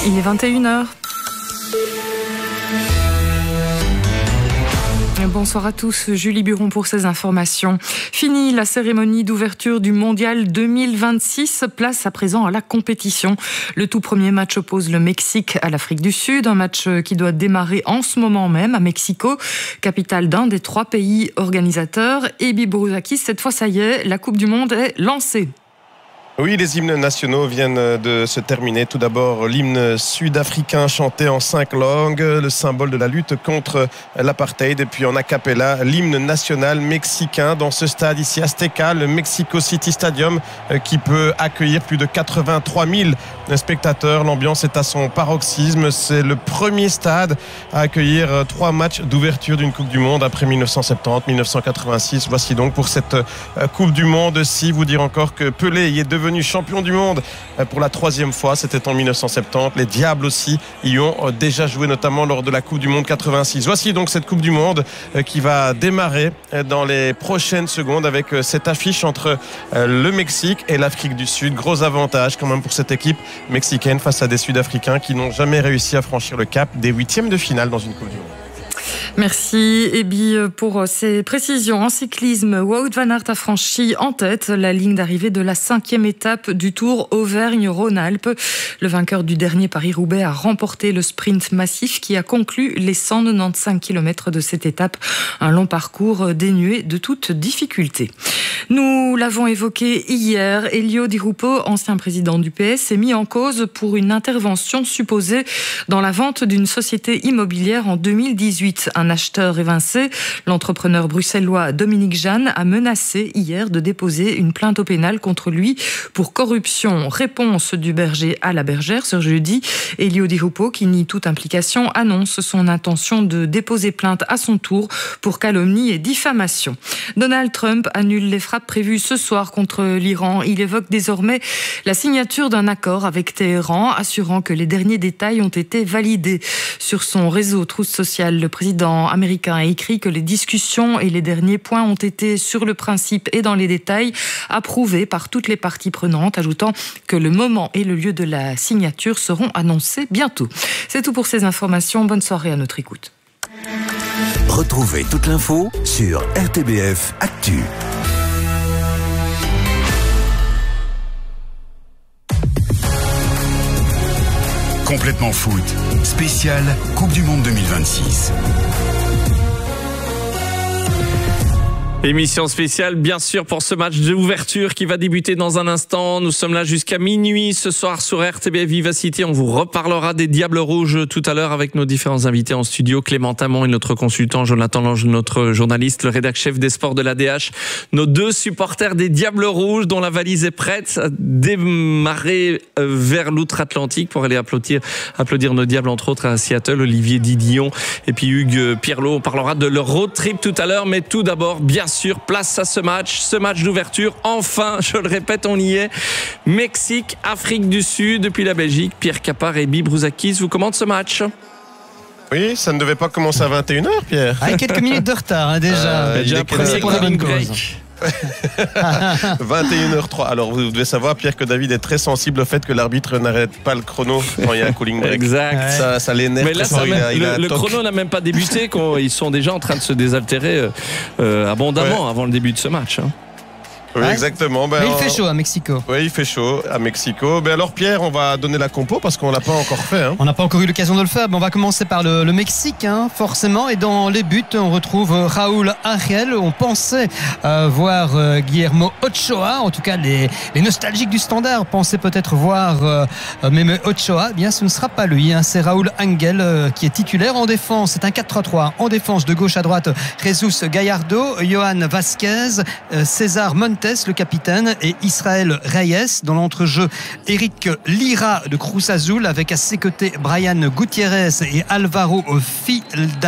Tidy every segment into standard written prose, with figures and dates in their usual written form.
Il est 21h. Bonsoir à tous, Julie Buron pour ces informations. Fini la cérémonie d'ouverture du Mondial 2026, place à présent à la compétition. Le tout premier match oppose le Mexique à l'Afrique du Sud, un match qui doit démarrer en ce moment même à Mexico, capitale d'un des 3 pays organisateurs. Et Bibi Brouzakis, cette fois ça y est, la Coupe du Monde est lancée. Oui, les hymnes nationaux viennent de se terminer. Tout d'abord, l'hymne sud-africain chanté en 5 langues, le symbole de la lutte contre l'apartheid. Et puis en a cappella, l'hymne national mexicain dans ce stade ici, Azteca, le Mexico City Stadium, qui peut accueillir plus de 83 000 spectateurs. L'ambiance est à son paroxysme. C'est le premier stade à accueillir 3 matchs d'ouverture d'une Coupe du Monde après 1970, 1986. Voici donc pour cette Coupe du Monde-ci. Vous dire encore que Pelé y est devenu champion du monde pour la 3e fois, c'était en 1970. Les Diables aussi y ont déjà joué, notamment lors de la Coupe du Monde 86. Voici donc cette Coupe du Monde qui va démarrer dans les prochaines secondes avec cette affiche entre le Mexique et l'Afrique du Sud. Gros avantage quand même pour cette équipe mexicaine face à des Sud-Africains qui n'ont jamais réussi à franchir le cap des 8e de finale dans une Coupe du Monde. Merci Ebi pour ces précisions. En cyclisme, Wout van Aert a franchi en tête la ligne d'arrivée de la 5e étape du Tour Auvergne-Rhône-Alpes. Le vainqueur du dernier Paris-Roubaix a remporté le sprint massif qui a conclu les 195 km de cette étape. Un long parcours dénué de toute difficulté. Nous l'avons évoqué hier, Elio Di Rupo, ancien président du PS, s'est mis en cause pour une intervention supposée dans la vente d'une société immobilière en 2018. Un acheteur évincé, l'entrepreneur bruxellois Dominique Jeanne a menacé hier de déposer une plainte au pénal contre lui pour corruption. Réponse du berger à la bergère ce jeudi. Elio Di Rupo, qui nie toute implication, annonce son intention de déposer plainte à son tour pour calomnie et diffamation. Donald Trump annule les frappes prévues ce soir contre l'Iran. Il évoque désormais la signature d'un accord avec Téhéran, assurant que les derniers détails ont été validés. Sur son réseau Truth Social, le président américain a écrit que les discussions et les derniers points ont été sur le principe et dans les détails approuvés par toutes les parties prenantes, ajoutant que le moment et le lieu de la signature seront annoncés bientôt. C'est tout pour ces informations. Bonne soirée à notre écoute. Retrouvez toute l'info sur RTBF Actu. Complètement foot, spécial Coupe du Monde 2026. Émission spéciale, bien sûr, pour ce match d'ouverture qui va débuter dans un instant. Nous sommes là jusqu'à minuit ce soir sur RTBF Vivacité. On vous reparlera des Diables Rouges tout à l'heure avec nos différents invités en studio. Clément Tamon et notre consultant Jonathan Lange, notre journaliste, le rédac chef des sports de l'ADH. Nos 2 supporters des Diables Rouges dont la valise est prête à démarrer vers l'outre-Atlantique pour aller applaudir nos Diables, entre autres à Seattle, Olivier Didillon et puis Hugues Pierlot. On parlera de leur road trip tout à l'heure, mais tout d'abord, bien sûr, place à ce match d'ouverture. Enfin, je le répète, on y est. Mexique, Afrique du Sud, depuis la Belgique. Pierre Capard et Bibi Brouzakis vous commentent ce match. Oui, ça ne devait pas commencer à 21h, Pierre. Avec quelques minutes de retard, déjà. Déjà après pour la bonne cause. break. 21h03. Alors vous devez savoir, Pierre, que David est très sensible au fait que l'arbitre n'arrête pas le chrono quand il y a un cooling break. Exact. Ça l'énerve. Mais là, le chrono n'a même pas débuté. Ils sont déjà en train de se désaltérer abondamment avant le début de ce match. Oui, exactement. Mais il fait chaud à Mexico. Oui, il fait chaud à Mexico. Alors Pierre, on va donner la compo parce qu'on l'a pas encore fait. On n'a pas encore eu l'occasion de le faire. On va commencer par le Mexique, forcément. Et dans les buts, on retrouve Raúl Angel. On pensait voir Guillermo Ochoa. En tout cas, les nostalgiques du Standard pensaient peut-être voir Meme Ochoa. Eh bien, ce ne sera pas lui. C'est Raúl Angel qui est titulaire en défense. C'est un 4-3-3. En défense, de gauche à droite, Jesus Gallardo, Johan Vasquez, César Montes, le capitaine, et Israël Reyes. Dans l'entrejeu, Eric Lira de Cruz Azul, avec à ses côtés Brian Gutiérrez et Alvaro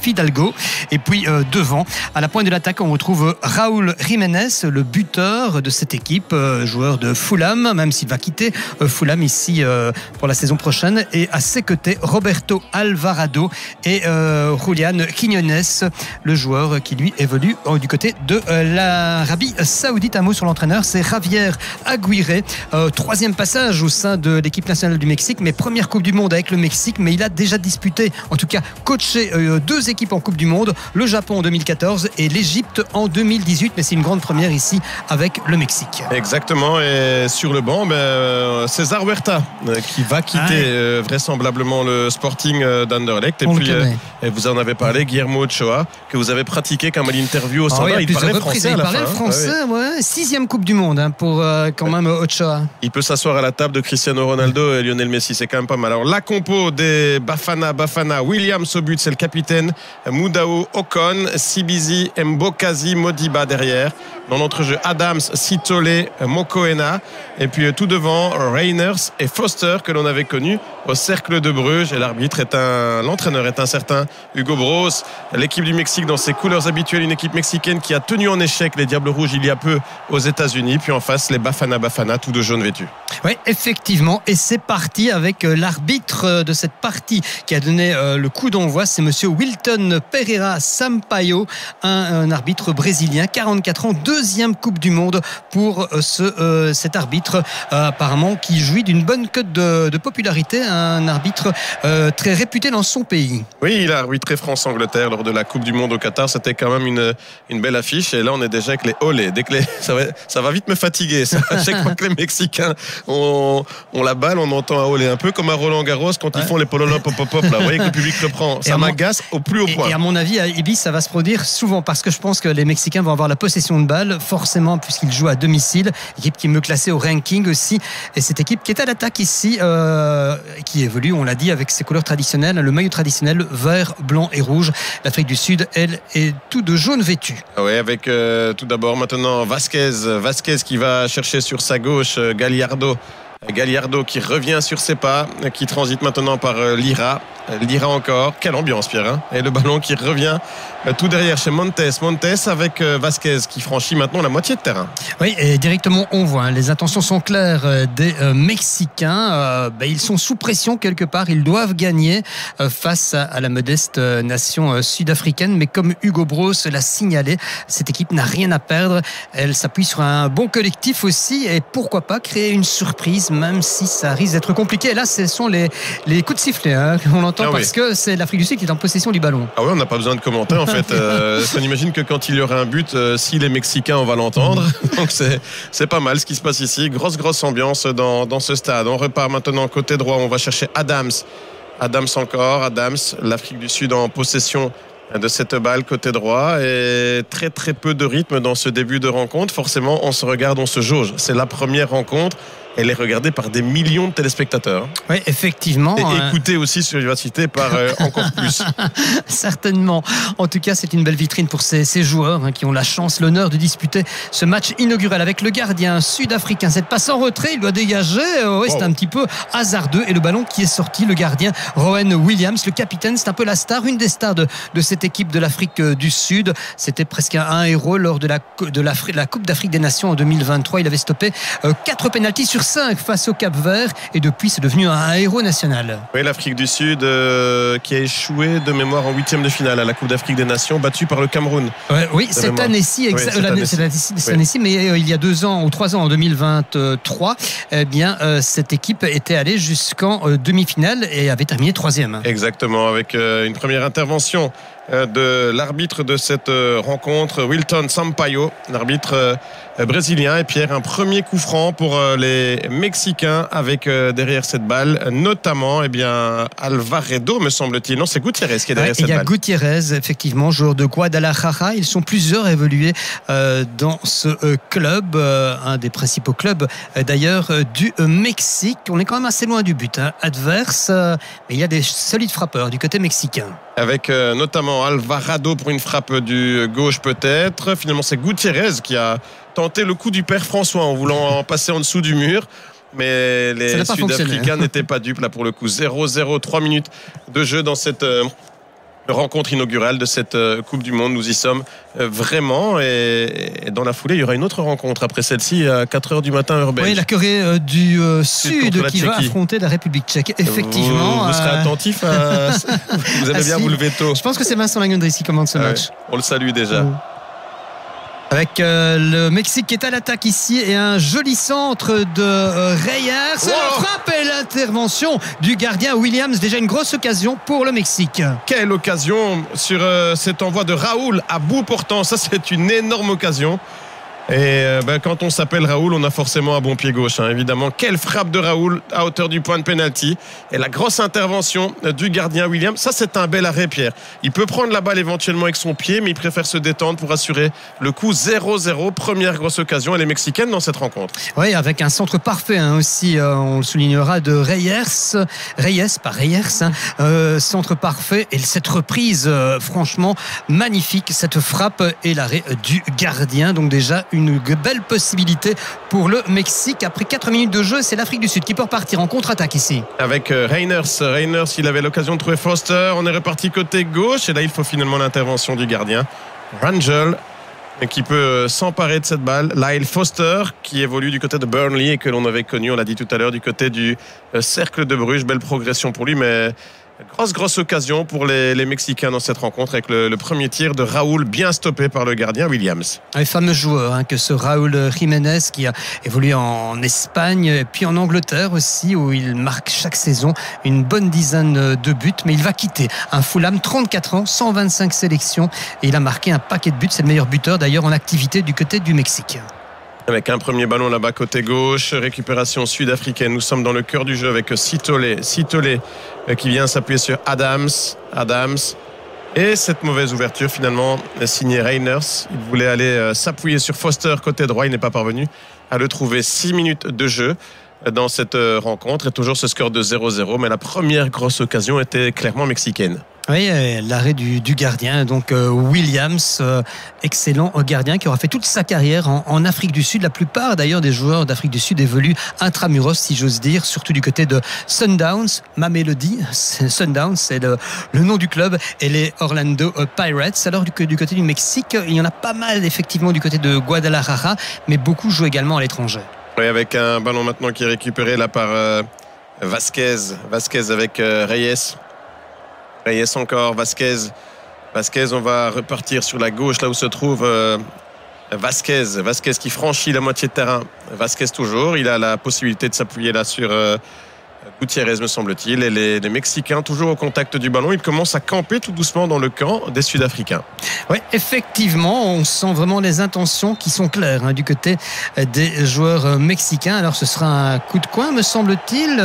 Fidalgo. Et puis devant, à la pointe de l'attaque, on retrouve Raúl Jiménez, le buteur de cette équipe, joueur de Fulham, même s'il va quitter Fulham ici pour la saison prochaine. Et à ses côtés, Roberto Alvarado et Julián Quiñones, le joueur qui lui évolue du côté de l'Arabie Saoudite. Un mot sur l'entraîneur, c'est Javier Aguirre, troisième passage au sein de l'équipe nationale du Mexique, mais première Coupe du Monde avec le Mexique, mais il a déjà disputé, en tout cas coaché deux équipes en Coupe du Monde, le Japon en 2014 et l'Égypte en 2018, mais c'est une grande première ici avec le Mexique. Exactement, et sur le banc, César Huerta qui va quitter vraisemblablement le Sporting d'Anderlecht. Et puis vous en avez parlé, Guillermo Ochoa, que vous avez pratiqué comme à l'interview au Standard. Il parlait français à la fin. Il parlait français, sixième Coupe du Monde pour quand même Ochoa. Il peut s'asseoir à la table de Cristiano Ronaldo et Lionel Messi, c'est quand même pas mal. Alors la compo des Bafana, Williams au but, c'est le capitaine, Moudao Ocon, Sibizi, Mbokazi, Modiba derrière. Dans l'entrejeu, Adams, Sitole, Mokoena. Et puis tout devant, Reiners et Foster, que l'on avait connus au Cercle de Bruges. Et l'entraîneur est un certain Hugo Bros. L'équipe du Mexique dans ses couleurs habituelles, une équipe mexicaine qui a tenu en échec les Diables Rouges il y a peu aux États-Unis. Puis en face, les Bafana, tous de jaune vêtus. Oui, effectivement. Et c'est parti avec l'arbitre de cette partie qui a donné le coup d'envoi. C'est monsieur Wilton Pereira Sampaio, un arbitre brésilien, 44 ans, deuxième Coupe du Monde pour cet arbitre apparemment qui jouit d'une bonne cote de popularité, un arbitre très réputé dans son pays. Oui, il a arbitré France-Angleterre lors de la Coupe du Monde au Qatar. C'était quand même une belle affiche. Et là, on est déjà avec les olés. Ça va vite me fatiguer. À chaque fois que les Mexicains ont la balle, on entend un olé. Un peu comme à Roland-Garros quand ils font les pololop pop pop. Là, vous voyez que le public le prend. Ça m'agace au plus haut point. Et à mon avis, à Ibis, ça va se produire souvent parce que je pense que les Mexicains vont avoir la possession de balle, forcément, puisqu'ils jouent à domicile. Équipe qui est mieux classée au ranking aussi. Et cette équipe qui est à l'attaque ici, qui évolue, on l'a dit, avec ses couleurs traditionnelles, le maillot traditionnel vert, blanc et rouge. L'Afrique du Sud, elle, est tout de jaune vêtu. Oui, avec tout d'abord maintenant Vasquez qui va chercher sur sa gauche Gallardo qui revient sur ses pas, qui transite maintenant par Lira encore, quelle ambiance Pierre, hein. Et le ballon qui revient tout derrière chez Montes avec Vasquez qui franchit maintenant la moitié de terrain. Oui, et directement on voit, les intentions sont claires des Mexicains, ils sont sous pression quelque part, ils doivent gagner face à la modeste nation sud-africaine, mais comme Hugo Bros l'a signalé, cette équipe n'a rien à perdre, elle s'appuie sur un bon collectif aussi, et pourquoi pas créer une surprise, même si ça risque d'être compliqué. Et là, ce sont les coups de sifflet qu'on entend parce que c'est l'Afrique du Sud qui est en possession du ballon. Ah oui, on n'a pas besoin de commenter en fait. On imagine que quand il y aura un but, si les Mexicains, on va l'entendre. Donc c'est pas mal ce qui se passe ici. Grosse ambiance dans ce stade. On repart maintenant côté droit. On va chercher Adams, l'Afrique du Sud en possession de cette balle côté droit, et très peu de rythme dans ce début de rencontre. Forcément, on se regarde, on se jauge. C'est la première rencontre. Elle est regardée par des millions de téléspectateurs. Oui, effectivement. Et écoutée aussi sur Vivacité par encore plus. Certainement. En tout cas, c'est une belle vitrine pour ces joueurs qui ont la chance, l'honneur de disputer ce match inaugural avec le gardien sud-africain. Cette passe en retrait, il doit dégager. C'est un petit peu hasardeux. Et le ballon qui est sorti, le gardien Rowan Williams, le capitaine, c'est un peu la star, une des stars de cette équipe de l'Afrique du Sud. C'était presque un héros lors de la Coupe d'Afrique des Nations en 2023. Il avait stoppé 4 pénaltys sur 5 face au Cap-Vert, et depuis c'est devenu un héros national. Oui, l'Afrique du Sud qui a échoué de mémoire en 8e de finale à la Coupe d'Afrique des Nations, battue par le Cameroun. Oui, cette année-ci, mais il y a 2 ans ou 3 ans, en 2023, cette équipe était allée jusqu'en demi-finale et avait terminé 3e. Exactement, avec une première intervention de l'arbitre de cette rencontre, Wilton Sampaio, l'arbitre brésilien. Et Pierre, un premier coup franc pour les Mexicains avec derrière cette balle, notamment Alvarado, me semble-t-il. Non, c'est Gutiérrez qui est derrière cette balle. Il y a Gutiérrez, effectivement, joueur de Guadalajara. Ils sont plusieurs à évoluer dans ce club, un des principaux clubs d'ailleurs du Mexique. On est quand même assez loin du but adverse, mais il y a des solides frappeurs du côté mexicain. Avec notamment Alvarado pour une frappe du gauche peut-être. Finalement, c'est Gutiérrez qui a tenté le coup du père François en voulant en passer en dessous du mur. Mais les Sud-Africains n'étaient pas dupes là pour le coup. 0-0, 3 minutes de jeu dans cette rencontre inaugurale de cette Coupe du Monde. Nous y sommes vraiment. Et dans la foulée, il y aura une autre rencontre après celle-ci à 4h du matin heure belge. Oui, la Corée du Sud qui va affronter la République tchèque. Effectivement. Vous serez attentif à... Vous allez bien vous lever tôt. Je pense que c'est Vincent Lagendries qui commande ce match. On le salue déjà. Avec le Mexique qui est à l'attaque ici et un joli centre de Reyes. La frappe et l'intervention du gardien Williams. Déjà une grosse occasion pour le Mexique. Quelle occasion sur cet envoi de Raoul à bout portant. Ça, c'est une énorme occasion. Et quand on s'appelle Raoul, on a forcément un bon pied gauche, évidemment. Quelle frappe de Raoul à hauteur du point de pénalty. Et la grosse intervention du gardien Williams. Ça, c'est un bel arrêt, Pierre. Il peut prendre la balle éventuellement avec son pied, mais il préfère se détendre pour assurer le coup 0-0. Première grosse occasion. Elle est mexicaine dans cette rencontre. Oui, avec un centre parfait aussi, on le soulignera, de Reyes, pas Reyes. Centre parfait. Et cette reprise, franchement, magnifique. Cette frappe et l'arrêt du gardien. Donc déjà, une belle possibilité pour le Mexique. Après 4 minutes de jeu, c'est l'Afrique du Sud qui peut repartir en contre-attaque ici. Avec Reiners, il avait l'occasion de trouver Foster. On est reparti côté gauche et là il faut finalement l'intervention du gardien Rangel qui peut s'emparer de cette balle. Lyle Foster qui évolue du côté de Burnley et que l'on avait connu, on l'a dit tout à l'heure, du côté du Cercle de Bruges. Belle progression pour lui, mais grosse occasion pour les Mexicains dans cette rencontre avec le premier tir de Raoul bien stoppé par le gardien Williams. Un fameux joueur que ce Raúl Jiménez qui a évolué en Espagne et puis en Angleterre aussi où il marque chaque saison une bonne dizaine de buts, mais il va quitter un Fulham, 34 ans, 125 sélections et il a marqué un paquet de buts. C'est le meilleur buteur d'ailleurs en activité du côté du Mexique. Avec un premier ballon là-bas côté gauche, récupération sud-africaine. Nous sommes dans le cœur du jeu avec Sitole qui vient s'appuyer sur Adams. Et cette mauvaise ouverture finalement signée Reiners. Il voulait aller s'appuyer sur Foster côté droit. Il n'est pas parvenu à le trouver. 6 minutes de jeu dans cette rencontre et toujours ce score de 0-0. Mais la première grosse occasion était clairement mexicaine. Oui, l'arrêt du gardien, donc Williams, excellent gardien qui aura fait toute sa carrière en Afrique du Sud. La plupart d'ailleurs des joueurs d'Afrique du Sud évoluent intramuros, si j'ose dire, surtout du côté de Sundowns, Mamelodi. Sundowns, c'est le nom du club, et les Orlando Pirates. Alors que du côté du Mexique, il y en a pas mal effectivement du côté de Guadalajara, mais beaucoup jouent également à l'étranger. Oui, avec un ballon maintenant qui est récupéré là par Vasquez avec Reyes encore, Vasquez, on va repartir sur la gauche là où se trouve Vasquez qui franchit la moitié de terrain. Vasquez toujours, il a la possibilité de s'appuyer là sur Gutiérrez me semble-t-il, et les Mexicains toujours au contact du ballon. Ils commencent à camper tout doucement dans le camp des Sud-Africains. Oui, effectivement, on sent vraiment les intentions qui sont claires du côté des joueurs mexicains. Alors ce sera un coup de coin me semble-t-il.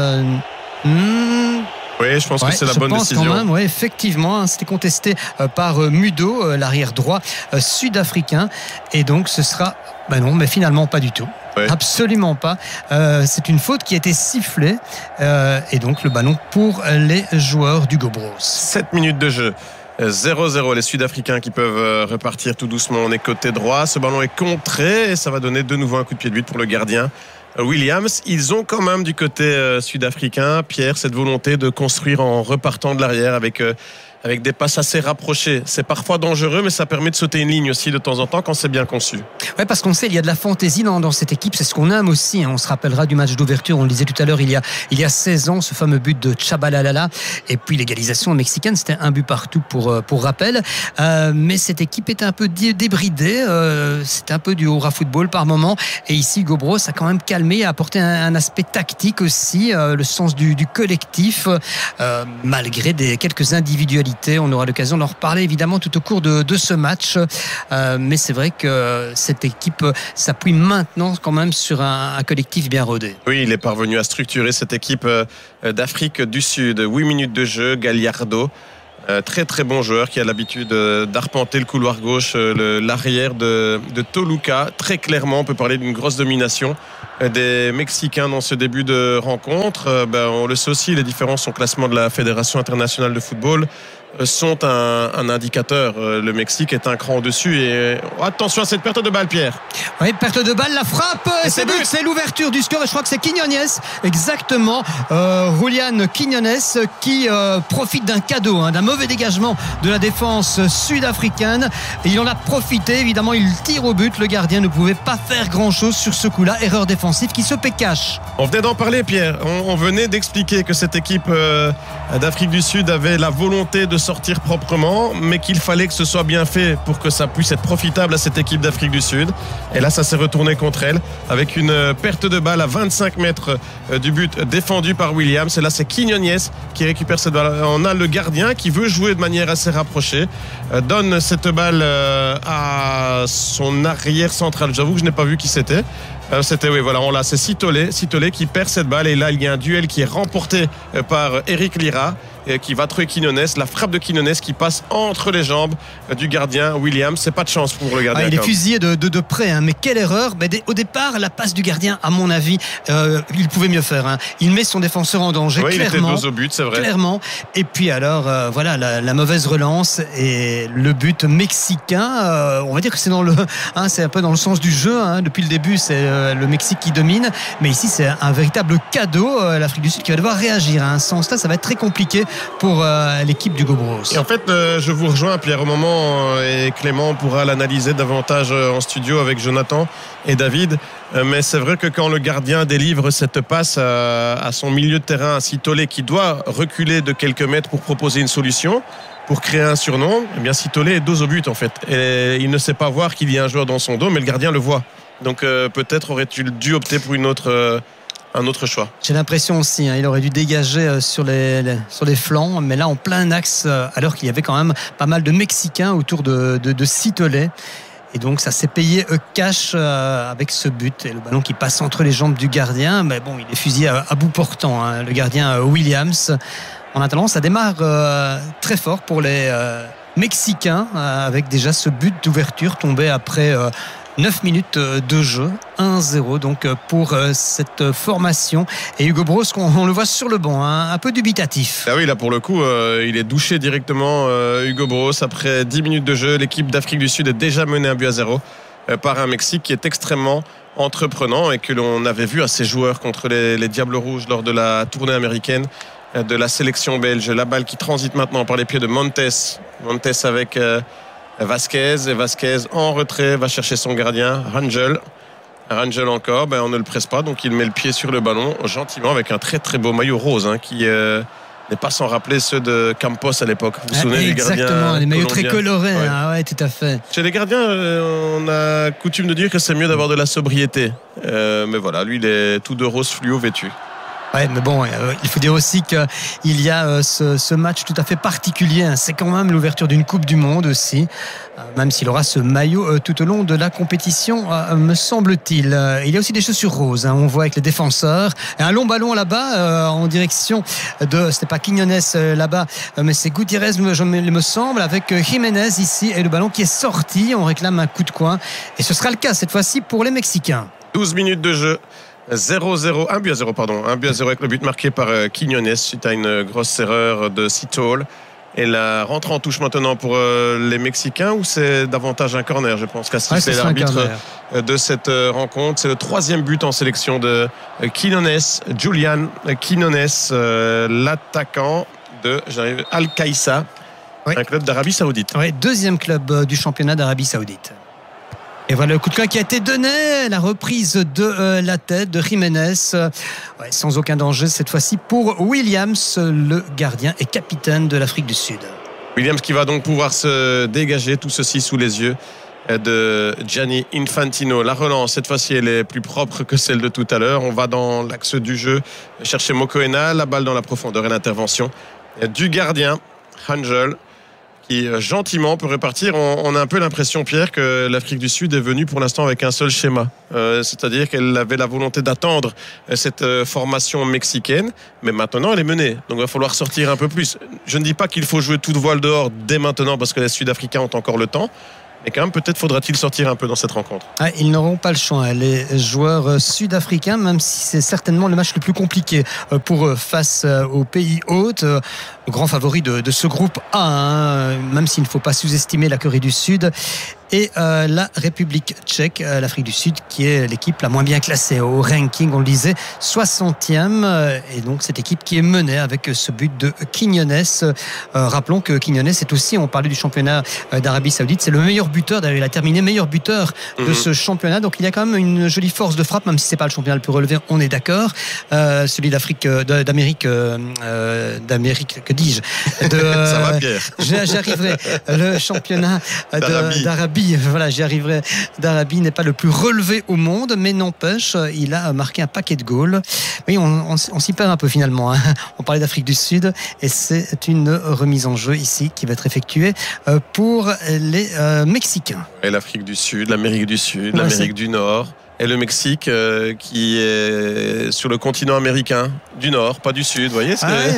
Oui, je pense que c'est la bonne décision. Quand même, effectivement, c'était contesté par Mudo, l'arrière droit sud-africain, et donc ce sera, non, mais finalement pas du tout. Ouais. Absolument pas. C'est une faute qui a été sifflée, et donc le ballon pour les joueurs du Gobros. 7 minutes de jeu. 0-0, les Sud-Africains qui peuvent repartir tout doucement. On est côté droit, ce ballon est contré et ça va donner de nouveau un coup de pied de but pour le gardien Williams. Ils ont quand même du côté sud-africain, Pierre, cette volonté de construire en repartant de l'arrière avec des passes assez rapprochées. C'est parfois dangereux, mais ça permet de sauter une ligne aussi de temps en temps quand c'est bien conçu. Oui, parce qu'on sait, il y a de la fantaisie dans cette équipe. C'est ce qu'on aime aussi. On se rappellera du match d'ouverture. On le disait tout à l'heure, il y a 16 ans, ce fameux but de Chabalalala. Et puis l'égalisation mexicaine, c'était un but partout pour rappel. Mais cette équipe était un peu débridée. C'était un peu du hurrah football par moment. Et ici, Gobros a quand même calmé, a apporté un aspect tactique aussi, le sens du collectif, malgré quelques individualités. On aura l'occasion d'en reparler évidemment tout au cours de ce match, mais c'est vrai que cette équipe s'appuie maintenant quand même sur un collectif bien rodé. Oui, il est parvenu à structurer cette équipe d'Afrique du Sud. 8 minutes de jeu, Gallardo, très très bon joueur qui a l'habitude d'arpenter le couloir gauche, l'arrière de Toluca. Très clairement, on peut parler d'une grosse domination des Mexicains dans ce début de rencontre. On le sait aussi, les différences au classement de la Fédération internationale de football. sont un indicateur. Le Mexique est un cran au-dessus. Et attention à cette perte de balle, Pierre. Oui, perte de balle, la frappe, c'est but, c'est l'ouverture du score. Et je crois que c'est Quiñones, exactement, Julián Quiñones, qui profite d'un cadeau, d'un mauvais dégagement de la défense sud-africaine. Et il en a profité, évidemment, il tire au but. Le gardien ne pouvait pas faire grand-chose sur ce coup-là. Erreur défensive qui se paie cash. On venait d'en parler, Pierre. On venait d'expliquer que cette équipe d'Afrique du Sud avait la volonté de sortir proprement, mais qu'il fallait que ce soit bien fait pour que ça puisse être profitable à cette équipe d'Afrique du Sud. Et là, ça s'est retourné contre elle avec une perte de balle à 25 mètres du but défendu par Williams. Et là, c'est Quiñones qui récupère cette balle. On a le gardien qui veut jouer de manière assez rapprochée, donne cette balle à son arrière central. J'avoue que je n'ai pas vu qui c'était. C'était, oui, voilà, on l'a, c'est Sitolé qui perd cette balle. Et là, il y a un duel qui est remporté par Eric Lira, qui va trouver Quiñones. La frappe de Quiñones qui passe entre les jambes du gardien Williams. C'est pas de chance pour le gardien. Il est fusillé de près, mais quelle erreur. Au départ, la passe du gardien, à mon avis, il pouvait mieux faire. Il met son défenseur en danger, oui, clairement. Il était dos au but, c'est vrai. Clairement. Et puis alors, voilà, la mauvaise relance et le but mexicain. On va dire que c'est c'est un peu dans le sens du jeu. Depuis le début, c'est le Mexique qui domine. Mais ici, c'est un véritable cadeau. L'Afrique du Sud qui va devoir réagir. Sans cela, ça va être très compliqué pour l'équipe d'Hugo Bros. Et en fait, je vous rejoins, Pierre, au moment, et Clément pourra l'analyser davantage en studio avec Jonathan et David. Mais c'est vrai que quand le gardien délivre cette passe à son milieu de terrain, à Sitolé, qui doit reculer de quelques mètres pour proposer une solution, pour créer un surnom, eh bien Sitolé est dos au but en fait. Et il ne sait pas voir qu'il y a un joueur dans son dos, mais le gardien le voit. Donc peut-être aurait-il dû opter pour un autre choix. J'ai l'impression aussi, il aurait dû dégager sur les flancs, mais là en plein axe, alors qu'il y avait quand même pas mal de Mexicains autour de Sitolé. Et donc ça s'est payé cash avec ce but et le ballon qui passe entre les jambes du gardien. Mais bon, il est fusillé à bout portant, le gardien Williams. En attendant, ça démarre très fort pour les Mexicains avec déjà ce but d'ouverture tombé après 9 minutes de jeu, 1-0 donc pour cette formation. Et Hugo Bros, on le voit sur le banc, un peu dubitatif. Ah oui, là pour le coup, il est douché directement, Hugo Bros. Après 10 minutes de jeu, l'équipe d'Afrique du Sud est déjà menée 1-0 par un Mexique qui est extrêmement entreprenant et que l'on avait vu à ses joueurs contre les Diables Rouges lors de la tournée américaine de la sélection belge. La balle qui transite maintenant par les pieds de Montes avec Vasquez, et Vasquez en retrait va chercher son gardien Rangel encore, on ne le presse pas, donc il met le pied sur le ballon gentiment avec un très très beau maillot rose qui n'est pas sans rappeler ceux de Campos à l'époque. Vous vous souvenez des gardiens? Exactement, des maillots colombiens. très colorés. Ouais. Tout à fait. Chez les gardiens, on a coutume de dire que c'est mieux d'avoir de la sobriété, mais voilà, lui il est tout de rose fluo vêtu. Ouais, mais bon, il faut dire aussi qu'il y a ce match tout à fait particulier. C'est quand même l'ouverture d'une Coupe du Monde aussi, même s'il aura ce maillot tout au long de la compétition, me semble-t-il. Il y a aussi des chaussures roses, on voit avec les défenseurs. Et un long ballon là-bas, en direction de, c'était pas Quiñones là-bas, mais c'est Gutiérrez, il me semble, avec Jiménez ici. Et le ballon qui est sorti, on réclame un coup de coin. Et ce sera le cas cette fois-ci pour les Mexicains. 12 minutes de jeu. 1-0 avec le but marqué par Quiñones suite à une grosse erreur de Sitol. Et la rentre en touche maintenant pour les Mexicains, ou c'est davantage un corner, je pense qu'à c'est l'arbitre de cette rencontre. C'est le 3e but en sélection de Quiñones, Julián Quiñones, l'attaquant de Al-Qaïssa, un club d'Arabie Saoudite. 2e club du championnat d'Arabie Saoudite. Et voilà le coup de coin qui a été donné, la reprise de la tête de Jiménez, sans aucun danger cette fois-ci pour Williams, le gardien et capitaine de l'Afrique du Sud. Williams qui va donc pouvoir se dégager, tout ceci sous les yeux de Gianni Infantino. La relance, cette fois-ci, elle est plus propre que celle de tout à l'heure. On va dans l'axe du jeu chercher Mokoena, la balle dans la profondeur et l'intervention du gardien, Rangel, qui gentiment peut repartir. On a un peu l'impression, Pierre, que l'Afrique du Sud est venue pour l'instant avec un seul schéma. C'est-à-dire qu'elle avait la volonté d'attendre cette formation mexicaine, mais maintenant elle est menée. Donc il va falloir sortir un peu plus. Je ne dis pas qu'il faut jouer toute voile dehors dès maintenant parce que les Sud-Africains ont encore le temps. Et quand même, peut-être faudra-t-il sortir un peu dans cette rencontre. Ils n'auront pas le choix, les joueurs sud-africains, même si c'est certainement le match le plus compliqué pour eux face aux pays hôtes. Grand favori de ce groupe A, même s'il ne faut pas sous-estimer la Corée du Sud et la République tchèque, l'Afrique du Sud, qui est l'équipe la moins bien classée au ranking, on le disait, 60e, et donc cette équipe qui est menée avec ce but de Quiñones. Rappelons que Quiñones est aussi, on parlait du championnat d'Arabie Saoudite, c'est le meilleur buteur, d'ailleurs il a terminé meilleur buteur de ce championnat, donc il y a quand même une jolie force de frappe, même si c'est pas le championnat le plus relevé, on est d'accord. Celui d'Amérique, que dis-je, ça va, Pierre. J'arriverai. Le championnat d'Arabie, voilà, j'y arriverai. D'Arabie n'est pas le plus relevé au monde, mais n'empêche, il a marqué un paquet de goals. Oui, on s'y perd un peu finalement. On parlait d'Afrique du Sud, et c'est une remise en jeu ici qui va être effectuée pour les Mexicains. Et l'Afrique du Sud, l'Amérique du Sud, l'Amérique du Nord. Et le Mexique qui est sur le continent américain du Nord, pas du Sud, vous voyez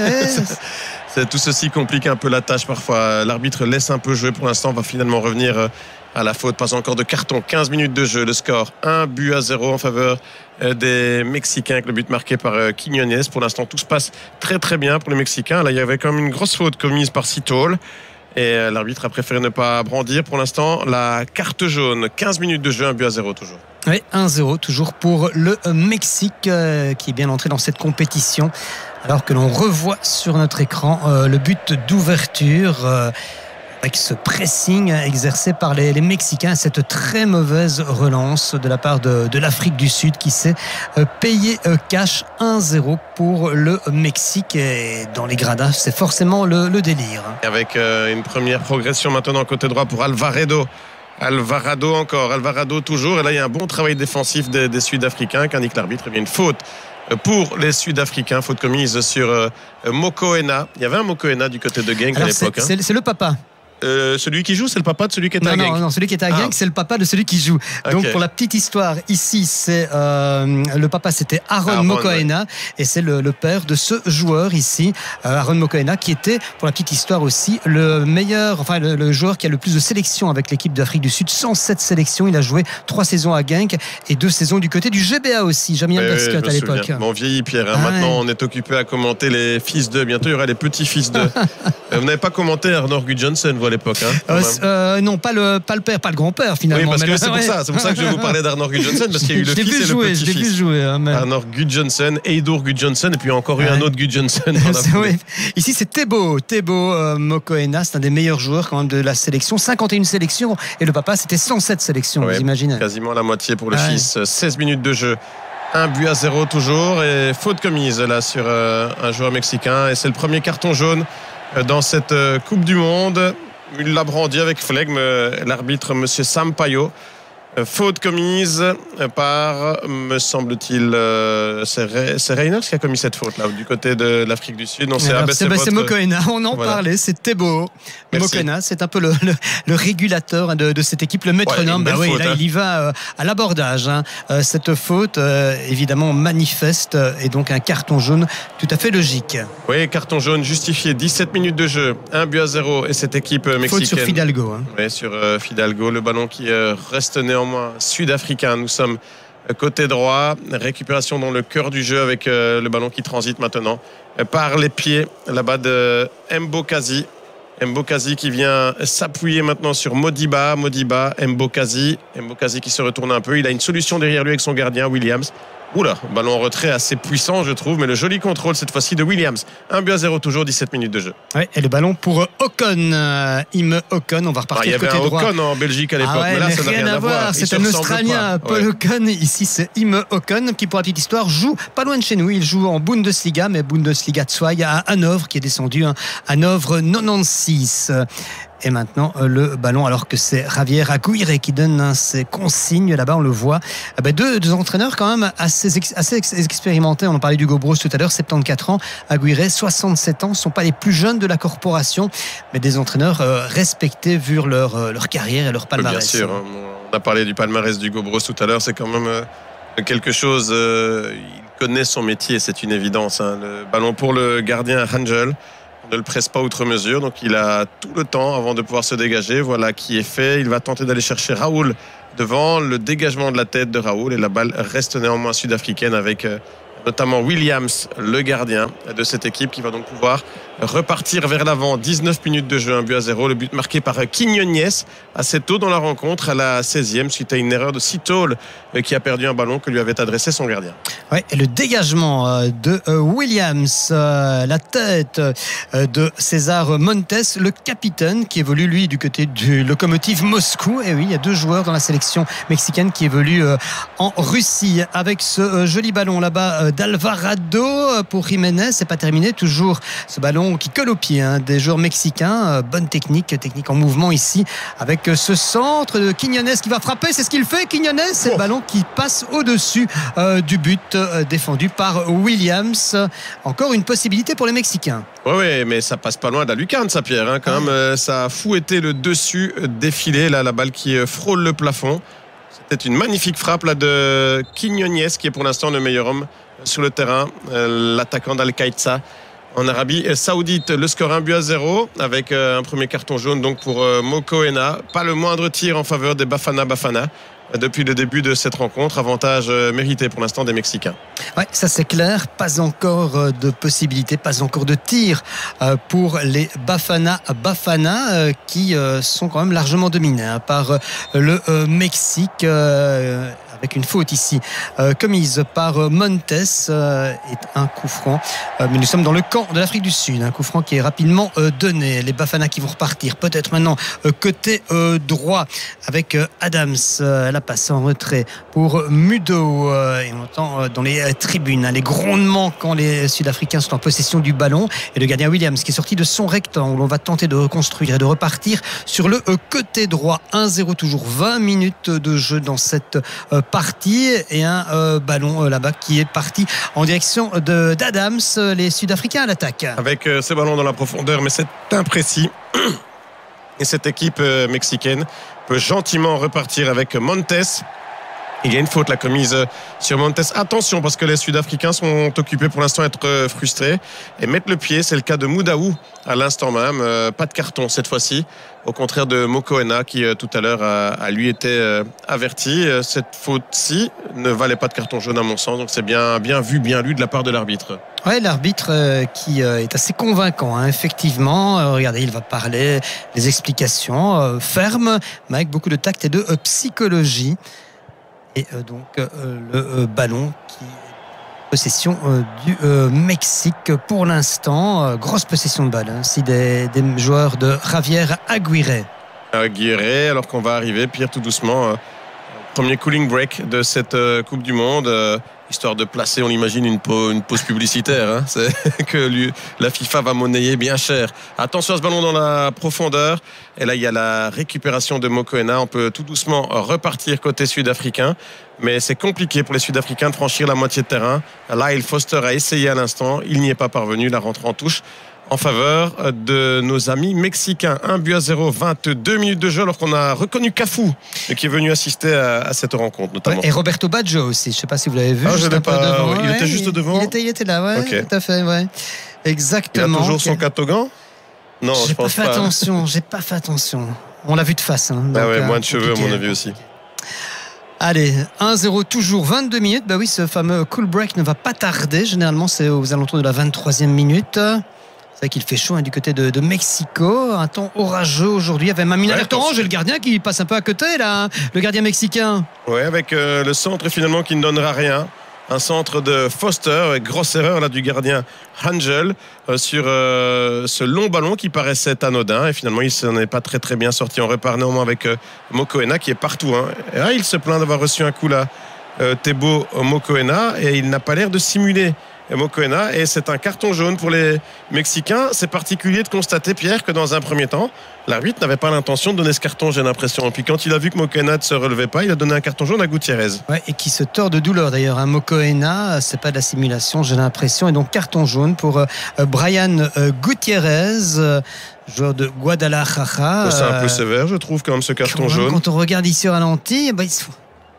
tout ceci complique un peu la tâche parfois. L'arbitre laisse un peu jouer pour l'instant, on va finalement revenir à la faute. Pas encore de carton, 15 minutes de jeu, le score 1-0 en faveur des Mexicains avec le but marqué par Quiñones. Pour l'instant tout se passe très très bien pour les Mexicains. Là il y avait quand même une grosse faute commise par Citol. Et l'arbitre a préféré ne pas brandir pour l'instant la carte jaune. 15 minutes de jeu, 1-0 toujours. Oui, 1-0 toujours pour le Mexique qui est bien entré dans cette compétition. Alors que l'on revoit sur notre écran le but d'ouverture avec ce pressing exercé par les Mexicains, cette très mauvaise relance de la part de l'Afrique du Sud qui s'est payé cash. 1-0 pour le Mexique, et dans les gradins c'est forcément le délire. Avec une première progression maintenant côté droit pour Alvarado toujours, et là il y a un bon travail défensif des Sud-Africains qu'indique l'arbitre. Et bien une faute pour les Sud-Africains, faute commise sur Mokoena. Il y avait un Mokoena du côté de Genk à l'époque. C'est le papa. Celui qui joue, c'est le papa de celui qui est à Genk. Non, celui qui est à Genk, c'est le papa de celui qui joue. Okay. Donc pour la petite histoire, ici c'est le papa, c'était Aaron Mokoena, et c'est le père de ce joueur ici, Aaron Mokoena, qui était, pour la petite histoire aussi, le meilleur, enfin le joueur qui a le plus de sélections avec l'équipe d'Afrique du Sud. 107 sélections, il a joué 3 saisons à Genk et 2 saisons du côté du GBA aussi, Jamie Alderscott à l'époque. Bon, vieilli Pierre, maintenant on est occupé à commenter les fils d'eux, bientôt il y aura les petits-fils d'eux. Vous n'avez pas commenté Arnor Gudjohnsen, vous, à l'époque, non, pas le père, pas le grand-père finalement. Oui, parce que c'est pour ça que je vais vous parler d'Arnor Gudjohnsen, parce qu'il y a eu le fils et le petit-fils. Je l'ai vu jouer. Arnor Gudjohnsen, Eidur Gudjohnsen, et puis encore eu un autre Gudjohnsen. Ici c'est Tebo Mokoena, c'est un des meilleurs joueurs quand même de la sélection. 51 sélections, et le papa c'était 107 sélections, vous imaginez. Quasiment la moitié pour le fils. 16 minutes de jeu. 1-0 toujours, et faute commise là sur un joueur mexicain, et c'est le premier carton jaune dans cette Coupe du Monde. Il l'a brandi avec flegme, l'arbitre monsieur Sampaio. Faute commise par, me semble-t-il, c'est Reynolds qui a commis cette faute là du côté de l'Afrique du Sud. Non, c'est Mokoena, on en parlait, c'est Tebo Mokoena, c'est un peu le régulateur de cette équipe, le métronome. Il y va à l'abordage. Cette faute, évidemment manifeste, et donc un carton jaune tout à fait logique. Oui, carton jaune justifié. 17 minutes de jeu, 1-0, et cette équipe mexicaine. Faute sur Fidalgo. Oui, sur Fidalgo, le ballon qui reste néanmoins sud-africain. Nous sommes côté droit, récupération dans le cœur du jeu avec le ballon qui transite maintenant par les pieds là-bas de Mbokazi qui vient s'appuyer maintenant sur Modiba, Mbokazi qui se retourne un peu, il a une solution derrière lui avec son gardien Williams. Oula, ballon en retrait assez puissant je trouve, mais le joli contrôle cette fois-ci de Williams. 1-0 toujours, 17 minutes de jeu. Ouais, et le ballon pour Ocon, Ime Ocon, on va repartir côté droit. Il y avait un Ocon en Belgique à l'époque, mais là ça n'a rien à voir. C'est un Australien, Paul Ocon. Ici c'est Ime Ocon qui, pour la petite histoire, joue pas loin de chez nous. Il joue en Bundesliga, mais Bundesliga 2 à Hanovre, qui est descendu à Hanovre 96. Et maintenant le ballon, alors que c'est Javier Aguirre qui donne ses consignes là-bas, on le voit. Deux entraîneurs quand même assez expérimentés. On en parlait d'Hugo Broos tout à l'heure, 74 ans. Aguirre 67 ans, ne sont pas les plus jeunes de la corporation, mais des entraîneurs respectés vu leur carrière et leur palmarès. Bien sûr, on a parlé du palmarès d'Hugo Broos tout à l'heure, c'est quand même quelque chose. Il connaît son métier, c'est une évidence. Le ballon pour le gardien Rangel. ne le presse pas outre mesure, donc il a tout le temps avant de pouvoir se dégager. Voilà qui est fait. Il va tenter d'aller chercher Raoul devant, le dégagement de la tête de Raoul, et la balle reste néanmoins sud-africaine avec notamment Williams, le gardien de cette équipe, qui va donc pouvoir repartir vers l'avant. 19 minutes de jeu, 1-0. Le but marqué par Quiñones assez tôt dans la rencontre, à la 16e, suite à une erreur de Sitol qui a perdu un ballon que lui avait adressé son gardien. Ouais, et le dégagement de Williams, la tête de César Montes, le capitaine qui évolue lui du côté du Lokomotiv Moscou. Et oui, il y a 2 joueurs dans la sélection mexicaine qui évoluent en Russie. Avec ce joli ballon là-bas d'Alvarado pour Jiménez, c'est pas terminé, toujours ce ballon qui colle au pied des joueurs mexicains. Bonne technique en mouvement ici avec ce centre de Quiñones qui va frapper, c'est ce qu'il fait. Quiñones, c'est le ballon qui passe au-dessus du but défendu par Williams. Encore une possibilité pour les Mexicains. Oui, mais ça passe pas loin de la lucarne, ça, Pierre. Quand même, ça a fouetté le dessus défilé, là, la balle qui frôle le plafond. C'était une magnifique frappe là de Quiñones, qui est pour l'instant le meilleur homme sur le terrain, l'attaquant d'Al-Qaïtsa en Arabie Saoudite. Le score 1-0 avec un premier carton jaune donc pour Mokoena. Pas le moindre tir en faveur des Bafana depuis le début de cette rencontre. Avantage mérité pour l'instant des Mexicains. Oui, ça c'est clair. Pas encore de possibilités, pas encore de tir pour les Bafana qui sont quand même largement dominés par le Mexique. Avec une faute ici commise par Montes et un coup franc. Mais nous sommes dans le camp de l'Afrique du Sud. Un coup franc qui est rapidement donné. Les Bafana qui vont repartir. Peut-être maintenant côté droit avec Adams. La passe en retrait pour Mudo. Et on entend dans les tribunes les grondements quand les Sud-Africains sont en possession du ballon. Et le gardien Williams qui est sorti de son rectangle. On va tenter de reconstruire et de repartir sur le côté droit. 1-0 toujours. 20 minutes de jeu dans cette partie et un ballon là-bas qui est parti en direction d'Adams. Les Sud-Africains à l'attaque. Avec ce ballon dans la profondeur, mais c'est imprécis. Et cette équipe mexicaine peut gentiment repartir avec Montes. Il y a une faute, la commise sur Montes. Attention, parce que les Sud-Africains sont occupés pour l'instant à être frustrés et mettre le pied. C'est le cas de Moudaou à l'instant même. Pas de carton cette fois-ci, au contraire de Mokoena qui tout à l'heure a lui été averti. Cette faute-ci ne valait pas de carton jaune à mon sens, donc c'est bien vu, bien lu de la part de l'arbitre. Oui, l'arbitre qui est assez convaincant, effectivement. Regardez, il va parler, les explications fermes, mais avec beaucoup de tact et de psychologie. Et donc le ballon qui est possession du Mexique pour l'instant. Grosse possession de balle, si des joueurs de Javier Aguirre. Alors qu'on va arriver, Pierre, tout doucement. Premier cooling break de cette Coupe du Monde. Histoire de placer, on imagine, une pause publicitaire. C'est que la FIFA va monnayer bien cher. Attention à ce ballon dans la profondeur. Et là, il y a la récupération de Mokoena. On peut tout doucement repartir côté sud-africain. Mais c'est compliqué pour les Sud-Africains de franchir la moitié de terrain. Lyle Foster a essayé à l'instant. Il n'y est pas parvenu. La rentrée en touche en faveur de nos amis mexicains. 1-0, 22 minutes de jeu, alors qu'on a reconnu Cafu, qui est venu assister à cette rencontre notamment. Ouais, et Roberto Baggio aussi, je ne sais pas si vous l'avez vu. Je n'ai pas, devant, il était juste devant. Il était là, ouais, okay. Tout à fait, ouais. Exactement. Il a toujours son catogan ? Non, je pense pas. J'ai pas fait attention. On l'a vu de face. Donc, moins de cheveux à mon avis aussi. Allez, 1-0 toujours, 22 minutes. Bah oui, ce fameux cool break ne va pas tarder. Généralement, c'est aux alentours de la 23e minute. C'est vrai qu'il fait chaud du côté de Mexico. Un temps orageux aujourd'hui avec Mamina Orange et le gardien qui passe un peu à côté, là, le gardien mexicain. Oui, avec le centre finalement qui ne donnera rien. Un centre de Foster, grosse erreur là du gardien Angel sur ce long ballon qui paraissait anodin. Et finalement, il s'en est pas très très bien sorti. On repart néanmoins avec Mokoena qui est partout. Et là, il se plaint d'avoir reçu un coup là, Tebow Mokoena, et il n'a pas l'air de simuler Mokoena, et c'est un carton jaune pour les Mexicains. C'est particulier de constater, Pierre, que dans un premier temps, l'arbitre n'avait pas l'intention de donner ce carton, j'ai l'impression. Et puis quand il a vu que Mokoena ne se relevait pas, il a donné un carton jaune à Gutiérrez. Ouais, et qui se tord de douleur d'ailleurs. Mokoena, c'est pas de la simulation, j'ai l'impression. Et donc carton jaune pour Brian Gutiérrez, joueur de Guadalajara. C'est un peu sévère, je trouve, quand même, ce carton jaune. Quand on regarde ici au ralenti,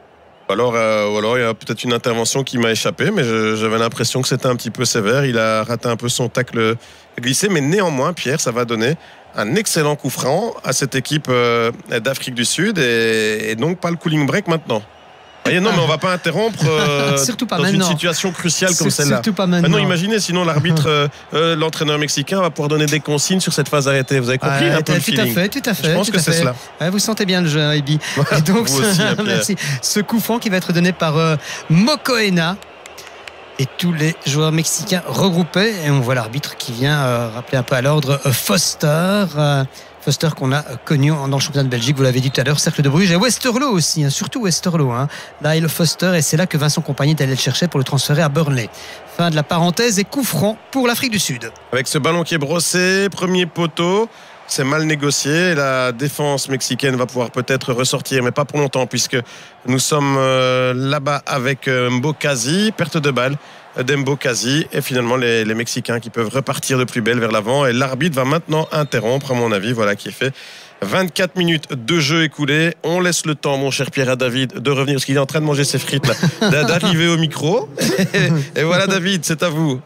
Alors il y a peut-être une intervention qui m'a échappé, mais j'avais l'impression que c'était un petit peu sévère. Il a raté un peu son tacle glissé, mais néanmoins, Pierre, ça va donner un excellent coup franc à cette équipe d'Afrique du Sud et donc pas le cooling break maintenant. Voyez, non, mais on va pas interrompre surtout pas dans maintenant. Une situation cruciale comme celle-là. Surtout pas maintenant. Non, imaginez, sinon l'arbitre, l'entraîneur mexicain va pouvoir donner des consignes sur cette phase arrêtée. Vous avez compris un peu le feeling. Tout à fait. Je pense que c'est cela. Vous sentez bien le jeu, Ebi. Et donc, Vous aussi, merci. Ce coup franc qui va être donné par Mokoena. Et tous les joueurs mexicains regroupés. Et on voit l'arbitre qui vient rappeler un peu à l'ordre Foster. Foster qu'on a connu dans le championnat de Belgique, vous l'avez dit tout à l'heure, Cercle de Bruges et Westerlo aussi, surtout Westerlo. Lyle Foster, et c'est là que Vincent Compagnie est allé le chercher pour le transférer à Burnley. Fin de la parenthèse et coup franc pour l'Afrique du Sud. Avec ce ballon qui est brossé, premier poteau, c'est mal négocié. La défense mexicaine va pouvoir peut-être ressortir, mais pas pour longtemps, puisque nous sommes là-bas avec Mbokazi, perte de balle d'Mbokazi, et finalement les Mexicains qui peuvent repartir de plus belle vers l'avant, et l'arbitre va maintenant interrompre, à mon avis, voilà qui est fait. 24 minutes de jeu écoulé. On laisse le temps, mon cher Pierre, à David de revenir, parce qu'il est en train de manger ses frites là, d'arriver au micro. Et voilà, David, c'est à vous.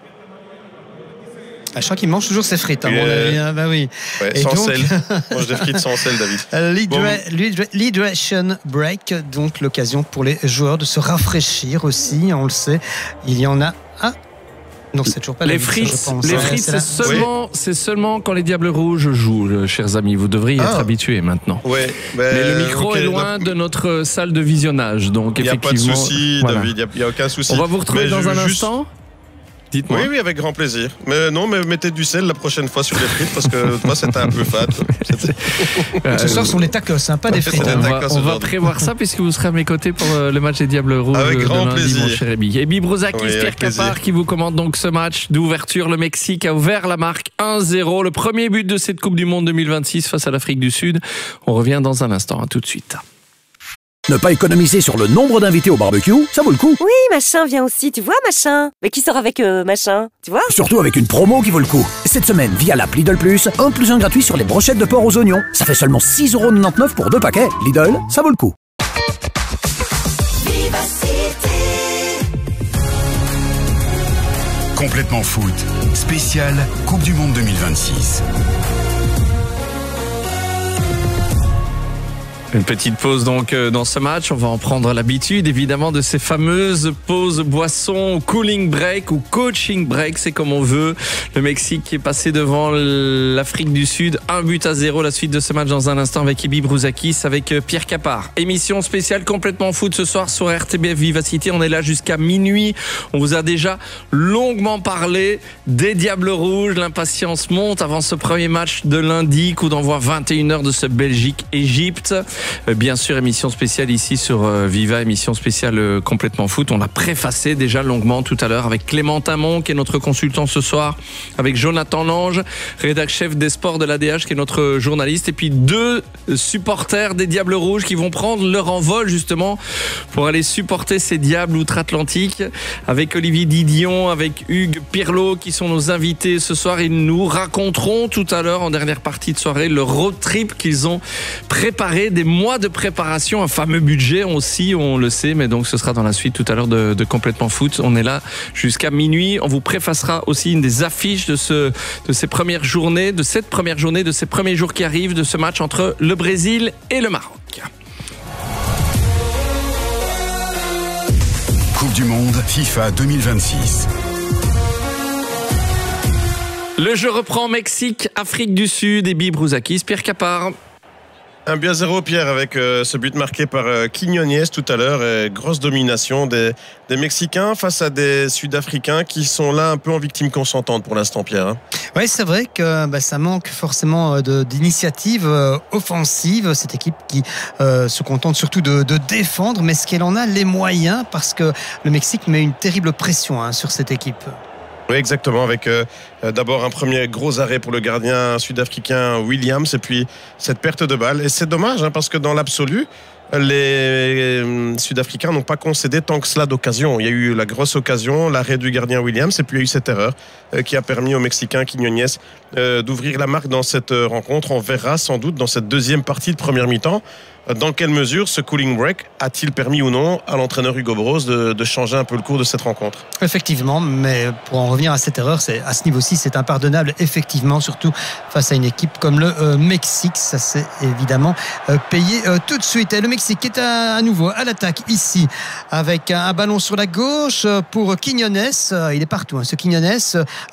Je crois qu'il mange toujours ses frites, à mon avis. Bah oui. Ouais, sans sel. Il mange des frites sans sel, David. L'hydration break, donc l'occasion pour les joueurs de se rafraîchir aussi. On le sait, il y en a un. Non, c'est toujours pas les frites. C'est seulement quand les Diables Rouges jouent, chers amis. Vous devriez être habitués maintenant. Ouais, mais le micro est loin de notre salle de visionnage, donc effectivement. Il n'y a pas de souci, voilà. David. Il n'y a aucun souci. On va vous retrouver dans un instant. Dites-moi. Oui, avec grand plaisir. Mais non, mais mettez du sel la prochaine fois sur les frites parce que moi c'était un peu fade. Ce soir sont les tacos, pas des frites. On va prévoir ça puisque vous serez à mes côtés pour le match des Diables Rouges. Avec grand lundi, plaisir. Mon cher Ebi. Ebi Brouzakis, Pierre Capard qui vous commande donc ce match d'ouverture. Le Mexique a ouvert la marque 1-0. Le premier but de cette Coupe du Monde 2026 face à l'Afrique du Sud. On revient dans un instant. À tout de suite. Ne pas économiser sur le nombre d'invités au barbecue, ça vaut le coup. Oui, machin vient aussi, tu vois, machin. Mais qui sort avec machin, tu vois? Surtout avec une promo qui vaut le coup. Cette semaine, via l'app Lidl Plus, 1+1 gratuit sur les brochettes de porc aux oignons. Ça fait seulement 6,99€ pour 2 paquets. Lidl, ça vaut le coup. Complètement foot, spécial Coupe du Monde 2026. Une petite pause donc dans ce match. On va en prendre l'habitude évidemment de ces fameuses pauses boissons, cooling break ou coaching break, c'est comme on veut. Le Mexique qui est passé devant l'Afrique du Sud, 1-0. La suite de ce match dans un instant avec Ebi Brouzakis, avec Pierre Capard. Émission spéciale complètement foot ce soir sur RTBF Vivacité. On est là jusqu'à minuit. On vous a déjà longuement parlé des Diables Rouges. L'impatience monte avant ce premier match de lundi, coup d'envoi 21h de ce Belgique-Égypte. Bien sûr, émission spéciale ici sur Viva, émission spéciale complètement foot. On l'a préfacé déjà longuement tout à l'heure avec Clément Tamon qui est notre consultant ce soir, avec Jonathan Lange, rédac chef des sports de l'ADH qui est notre journaliste, et puis 2 supporters des Diables Rouges qui vont prendre leur envol justement pour aller supporter ces Diables outre-Atlantique, avec Olivier Didion, avec Hugues Pirlo qui sont nos invités ce soir. Ils nous raconteront tout à l'heure en dernière partie de soirée le road trip qu'ils ont préparé, des mois de préparation, un fameux budget aussi, on le sait, mais donc ce sera dans la suite tout à l'heure de Complètement Foot. On est là jusqu'à minuit. On vous préfacera aussi une des affiches de ces premières journées, de cette première journée, de ces premiers jours qui arrivent, de ce match entre le Brésil et le Maroc. Coupe du Monde FIFA 2026. Le jeu reprend Mexique, Afrique du Sud, Ebi Brouzakis, Pierre Capard. 1-0, Pierre, avec ce but marqué par Quiñones tout à l'heure. Grosse domination des Mexicains face à des Sud-Africains qui sont là un peu en victime consentante pour l'instant, Pierre. Oui, c'est vrai que ça manque forcément d'initiative offensive. Cette équipe qui se contente surtout de défendre, mais est-ce qu'elle en a les moyens? Parce que le Mexique met une terrible pression sur cette équipe. Oui, exactement, avec d'abord un premier gros arrêt pour le gardien sud-africain Williams et puis cette perte de balle. Et c'est dommage parce que dans l'absolu, les Sud-Africains n'ont pas concédé tant que cela d'occasion. Il y a eu la grosse occasion, l'arrêt du gardien Williams, et puis il y a eu cette erreur qui a permis aux Mexicains Quiñones d'ouvrir la marque dans cette rencontre. On verra sans doute dans cette deuxième partie de première mi-temps dans quelle mesure ce cooling break a-t-il permis ou non à l'entraîneur Hugo Broos de changer un peu le cours de cette rencontre? Effectivement, mais pour en revenir à cette erreur, à ce niveau-ci, c'est impardonnable, effectivement, surtout face à une équipe comme le Mexique. Ça s'est évidemment payé tout de suite. Et le Mexique est à nouveau à l'attaque ici, avec un ballon sur la gauche pour Quiñones. Il est partout, ce Quiñones.